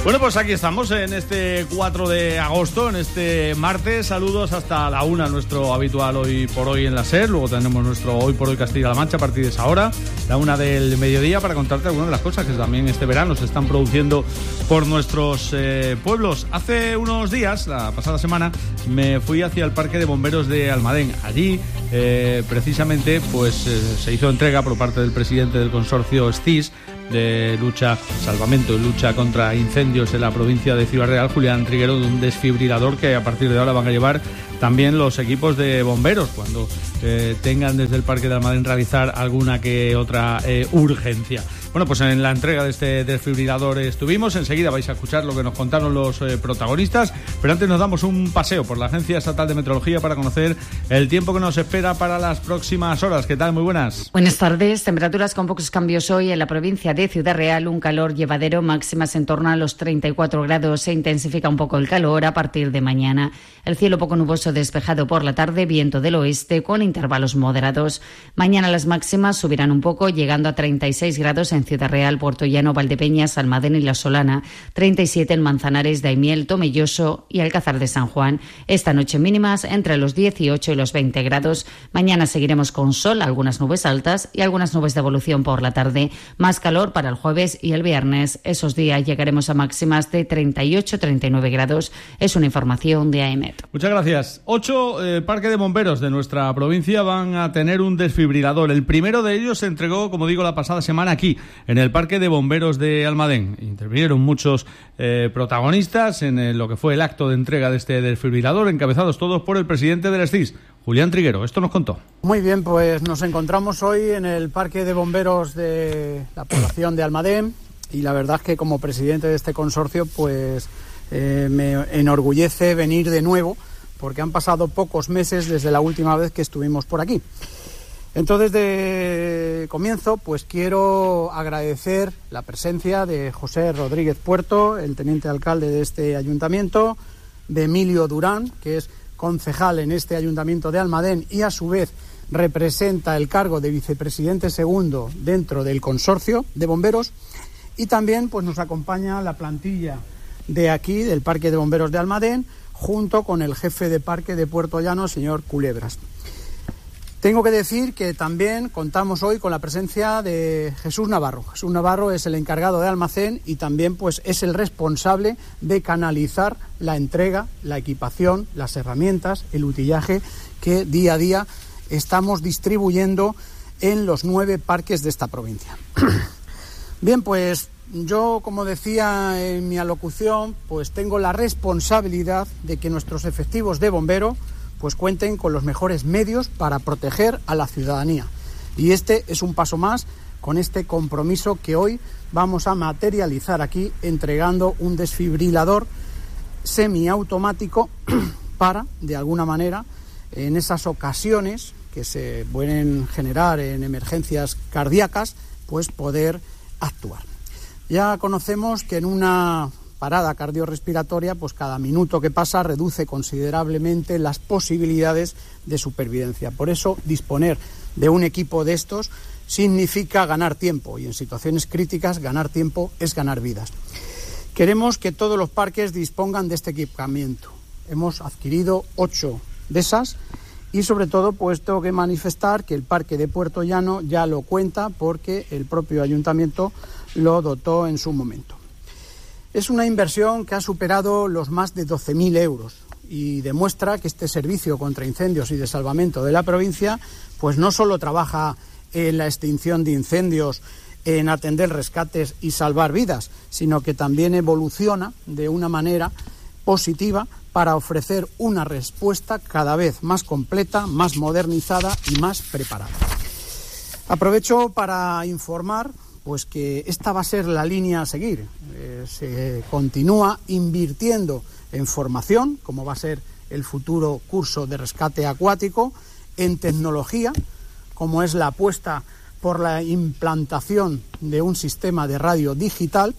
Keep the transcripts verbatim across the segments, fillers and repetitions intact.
Bueno, pues aquí estamos en este cuatro de agosto, en este martes. Saludos hasta la una, nuestro habitual Hoy por Hoy en la SER. Luego tenemos nuestro Hoy por Hoy Castilla-La Mancha a partir de esa hora, la una del mediodía, para contarte algunas de las cosas que también este verano se están produciendo por nuestros eh, pueblos. Hace unos días, la pasada semana, me fui hacia el Parque de Bomberos de Almadén. Allí, eh, precisamente, pues eh, se hizo entrega por parte del presidente del consorcio S C I S de lucha, salvamento y lucha contra incendios en la provincia de Ciudad Real, Julián Triguero, de un desfibrilador que a partir de ahora van a llevar también los equipos de bomberos cuando eh, tengan desde el Parque de Almadén realizar alguna que otra eh, urgencia. Bueno, pues en la entrega de este desfibrilador estuvimos. Enseguida vais a escuchar lo que nos contaron los eh, protagonistas, pero antes nos damos un paseo por la Agencia Estatal de Meteorología para conocer el tiempo que nos espera para las próximas horas. ¿Qué tal? Muy buenas. Buenas tardes. Temperaturas con pocos cambios hoy en la provincia de Ciudad Real. Un calor llevadero, máximas en torno a los treinta y cuatro grados. Se intensifica un poco el calor a partir de mañana. El cielo poco nuboso despejado por la tarde, viento del oeste con intervalos moderados. Mañana las máximas subirán un poco, llegando a treinta y seis grados en Ciudad Real, Puertollano, Valdepeñas, Almadén y La Solana, treinta y siete en Manzanares, Daimiel, Tomelloso y Alcázar de San Juan. Esta noche mínimas entre los dieciocho y los veinte grados. Mañana seguiremos con sol, algunas nubes altas y algunas nubes de evolución por la tarde. Más calor para el jueves y el viernes. Esos días llegaremos a máximas de treinta y ocho a treinta y nueve grados. Es una información de A E M E T. Muchas gracias. Ocho eh, parques de bomberos de nuestra provincia van a tener un desfibrilador. El primero de ellos se entregó, como digo, la pasada semana aquí, en el Parque de Bomberos de Almadén. Intervinieron muchos eh, protagonistas en eh, lo que fue el acto de entrega de este desfibrilador, encabezados todos por el presidente del S C I S, Julián Triguero. Esto nos contó. Muy bien, pues nos encontramos hoy en el Parque de Bomberos de la población de Almadén y la verdad es que como presidente de este consorcio pues eh, me enorgullece venir de nuevo porque han pasado pocos meses desde la última vez que estuvimos por aquí. Entonces, de comienzo, pues quiero agradecer la presencia de José Rodríguez Puerto, el teniente alcalde de este ayuntamiento, de Emilio Durán, que es concejal en este ayuntamiento de Almadén y a su vez representa el cargo de vicepresidente segundo dentro del consorcio de bomberos, y también pues nos acompaña la plantilla de aquí, del Parque de Bomberos de Almadén, junto con el jefe de parque de Puertollano, señor Culebras. Tengo que decir que también contamos hoy con la presencia de Jesús Navarro. Jesús Navarro es el encargado de almacén y también pues es el responsable de canalizar la entrega, la equipación, las herramientas, el utillaje que día a día estamos distribuyendo en los nueve parques de esta provincia. Bien, pues yo, como decía en mi alocución, pues tengo la responsabilidad de que nuestros efectivos de bombero pues cuenten con los mejores medios para proteger a la ciudadanía. Y este es un paso más con este compromiso que hoy vamos a materializar aquí, entregando un desfibrilador semiautomático para, de alguna manera, en esas ocasiones que se pueden generar en emergencias cardíacas, pues poder actuar. Ya conocemos que en una parada cardiorrespiratoria, pues cada minuto que pasa reduce considerablemente las posibilidades de supervivencia. Por eso, disponer de un equipo de estos significa ganar tiempo, y en situaciones críticas ganar tiempo es ganar vidas. Queremos que todos los parques dispongan de este equipamiento. Hemos adquirido ocho de esas y sobre todo pues tengo que manifestar que el Parque de Puertollano ya lo cuenta porque el propio ayuntamiento lo dotó en su momento. Es una inversión que ha superado los más de doce mil euros y demuestra que este servicio contra incendios y de salvamento de la provincia pues no solo trabaja en la extinción de incendios, en atender rescates y salvar vidas, sino que también evoluciona de una manera positiva para ofrecer una respuesta cada vez más completa, más modernizada y más preparada. Aprovecho para informar pues que esta va a ser la línea a seguir. Eh, se continúa invirtiendo en formación, como va a ser el futuro curso de rescate acuático, en tecnología, como es la apuesta por la implantación de un sistema de radio digital,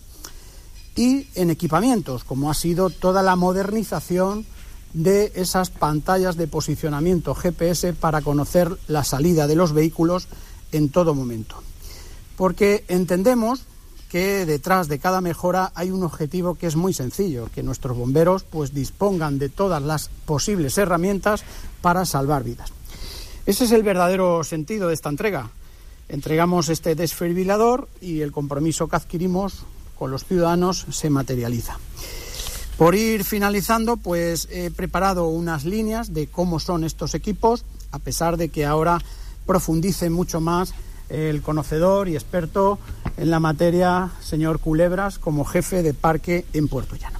y en equipamientos, como ha sido toda la modernización de esas pantallas de posicionamiento G P S para conocer la salida de los vehículos en todo momento. Porque entendemos que detrás de cada mejora hay un objetivo que es muy sencillo, que nuestros bomberos pues dispongan de todas las posibles herramientas para salvar vidas. Ese es el verdadero sentido de esta entrega. Entregamos este desfibrilador y el compromiso que adquirimos con los ciudadanos se materializa. Por ir finalizando, pues he preparado unas líneas de cómo son estos equipos, a pesar de que ahora profundice mucho más el conocedor y experto en la materia, señor Culebras, como jefe de parque en Puerto Llano.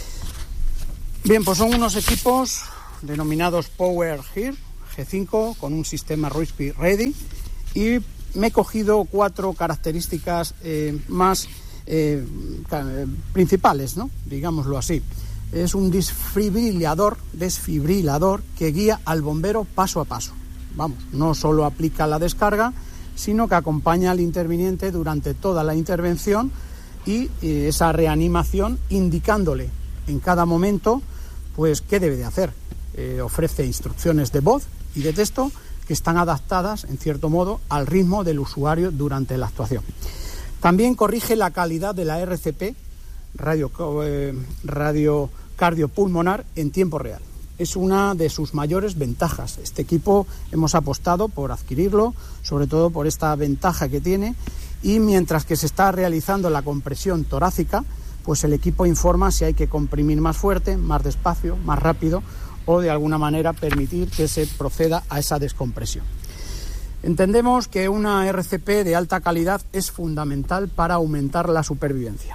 Bien, pues son unos equipos denominados Power Here G cinco con un sistema Roysby Ready, y me he cogido cuatro características eh, más eh, principales, ¿no? Digámoslo así. Es un desfibrilador, desfibrilador que guía al bombero paso a paso. Vamos, no solo aplica la descarga, sino que acompaña al interviniente durante toda la intervención y eh, esa reanimación, indicándole en cada momento pues qué debe de hacer. Eh, ofrece instrucciones de voz y de texto que están adaptadas, en cierto modo, al ritmo del usuario durante la actuación. También corrige la calidad de la R C P, radio, eh, radio cardiopulmonar, en tiempo real. Es una de sus mayores ventajas. Este equipo hemos apostado por adquirirlo, sobre todo por esta ventaja que tiene, y mientras que se está realizando la compresión torácica, pues el equipo informa si hay que comprimir más fuerte, más despacio, más rápido, o de alguna manera permitir que se proceda a esa descompresión. Entendemos que una R C P de alta calidad es fundamental para aumentar la supervivencia.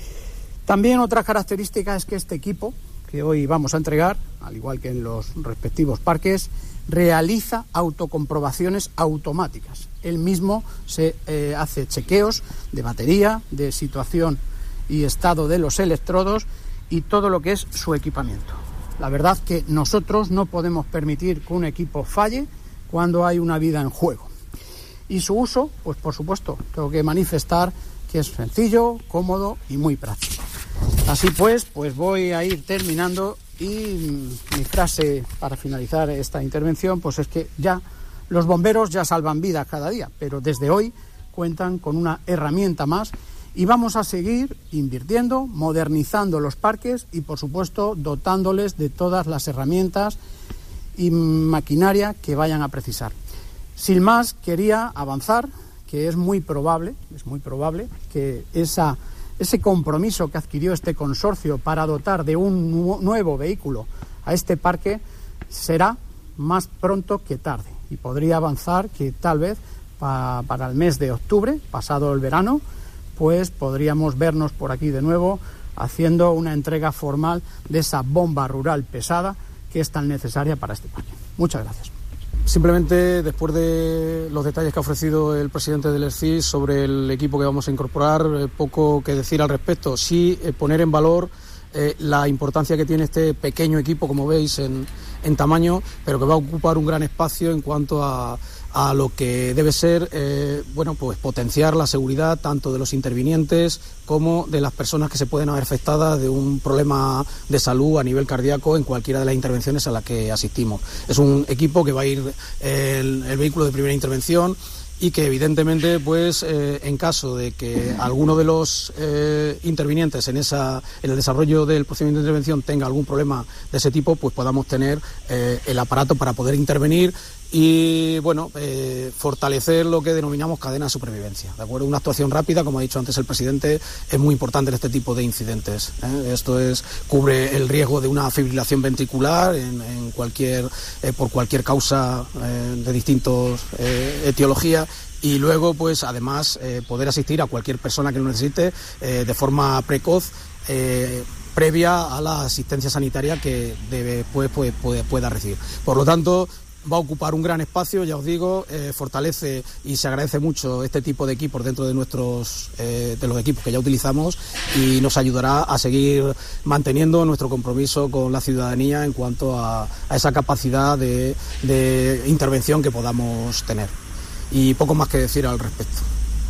También otra característica es que este equipo que hoy vamos a entregar, al igual que en los respectivos parques, realiza autocomprobaciones automáticas. Él mismo se eh, hace chequeos de batería, de situación y estado de los electrodos y todo lo que es su equipamiento. La verdad que nosotros no podemos permitir que un equipo falle cuando hay una vida en juego. Y su uso, pues por supuesto, tengo que manifestar que es sencillo, cómodo y muy práctico. Así pues, pues voy a ir terminando, y mi frase para finalizar esta intervención pues es que ya los bomberos ya salvan vidas cada día, pero desde hoy cuentan con una herramienta más. Y vamos a seguir invirtiendo, modernizando los parques y, por supuesto, dotándoles de todas las herramientas y maquinaria que vayan a precisar. Sin más, quería avanzar que es muy probable, es muy probable que esa, ese compromiso que adquirió este consorcio para dotar de un nu- nuevo vehículo a este parque será más pronto que tarde. Y podría avanzar que tal vez pa- para el mes de octubre, pasado el verano, pues podríamos vernos por aquí de nuevo haciendo una entrega formal de esa bomba rural pesada que es tan necesaria para este parque. Muchas gracias. Simplemente, después de los detalles que ha ofrecido el presidente del E R C I S sobre el equipo que vamos a incorporar, eh, poco que decir al respecto. Sí eh, poner en valor eh, la importancia que tiene este pequeño equipo, como veis, en, en tamaño, pero que va a ocupar un gran espacio en cuanto a a lo que debe ser eh, bueno, pues potenciar la seguridad tanto de los intervinientes como de las personas que se pueden haber afectadas de un problema de salud a nivel cardíaco en cualquiera de las intervenciones a las que asistimos. Es un equipo que va a ir eh, el, el vehículo de primera intervención, y que evidentemente, pues eh, en caso de que alguno de los eh, intervinientes en esa en el desarrollo del procedimiento de intervención tenga algún problema de ese tipo, pues podamos tener eh, el aparato para poder intervenir y, bueno, eh, fortalecer lo que denominamos cadena de supervivencia, ¿de acuerdo? Una actuación rápida, como ha dicho antes el presidente, es muy importante en este tipo de incidentes, ¿eh? Esto es cubre el riesgo de una fibrilación ventricular en, en cualquier eh, por cualquier causa eh, de distintas eh, etiologías. Y luego, pues además, eh, poder asistir a cualquier persona que lo necesite eh, de forma precoz, eh, previa a la asistencia sanitaria que debe, pues, pues, puede, pueda recibir. Por lo tanto, va a ocupar un gran espacio, ya os digo, eh, fortalece y se agradece mucho este tipo de equipos dentro de nuestros eh, de los equipos que ya utilizamos, y nos ayudará a seguir manteniendo nuestro compromiso con la ciudadanía en cuanto a, a esa capacidad de, de intervención que podamos tener. Y poco más que decir al respecto.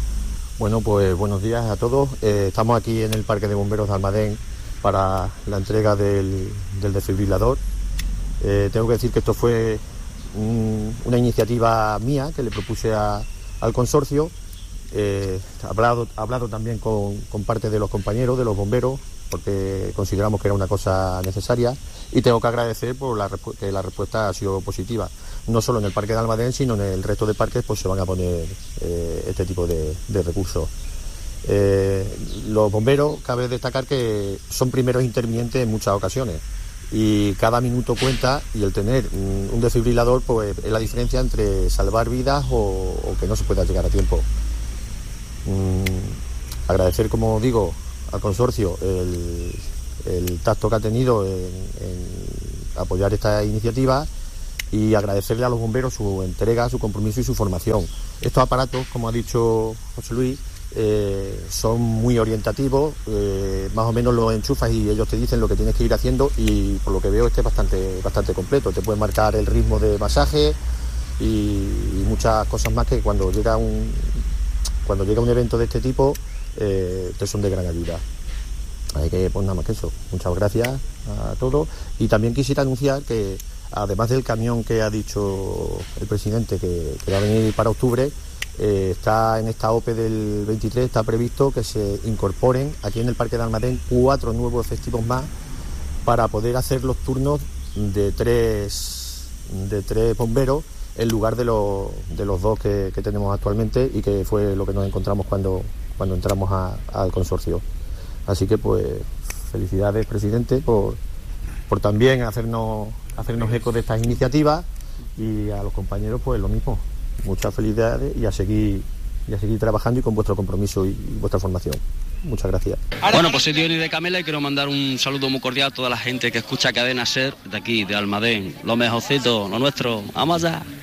Bueno, pues buenos días a todos. Eh, estamos aquí en el Parque de Bomberos de Almadén para la entrega del, del desfibrilador. Eh, tengo que decir que esto fue un, una iniciativa mía que le propuse a, al consorcio, eh, he hablado, he hablado también con, con parte de los compañeros, de los bomberos, porque consideramos que era una cosa necesaria, y tengo que agradecer por la que la respuesta ha sido positiva. No solo en el Parque de Almadén, sino en el resto de parques pues se van a poner eh, este tipo de, de recursos. Eh, los bomberos, cabe destacar que son primeros intervinientes en muchas ocasiones y cada minuto cuenta, y el tener un, un desfibrilador pues es la diferencia entre salvar vidas o, o que no se pueda llegar a tiempo. Mm, agradecer, como digo, al consorcio el, el tacto que ha tenido en, en apoyar esta iniciativa, y agradecerle a los bomberos su entrega, su compromiso y su formación. Estos aparatos, como ha dicho José Luis, eh, son muy orientativos, eh, más o menos los enchufas y ellos te dicen lo que tienes que ir haciendo, y por lo que veo este es bastante, bastante completo. Te puede marcar el ritmo de masaje y, y muchas cosas más que cuando llega un, cuando llega un evento de este tipo eh, te son de gran ayuda. Hay que, pues nada más que eso. Muchas gracias a todos, y también quisiera anunciar que además del camión que ha dicho el presidente que, que va a venir para octubre, eh, está en esta O P E del veintitrés, está previsto que se incorporen aquí en el Parque de Almadén cuatro nuevos efectivos más para poder hacer los turnos de tres, de tres bomberos en lugar de los, de los dos que, que tenemos actualmente, y que fue lo que nos encontramos cuando, cuando entramos a, al consorcio. Así que pues felicidades, presidente, por, por también hacernos hacernos eco de estas iniciativas, y a los compañeros pues lo mismo, muchas felicidades, y a seguir y a seguir trabajando y con vuestro compromiso y, y vuestra formación. Muchas gracias. Bueno, pues soy Diony de Camela y quiero mandar un saludo muy cordial a toda la gente que escucha Cadena Ser de aquí, de Almadén. Lo mejorcito, lo nuestro. ¡Vamos allá!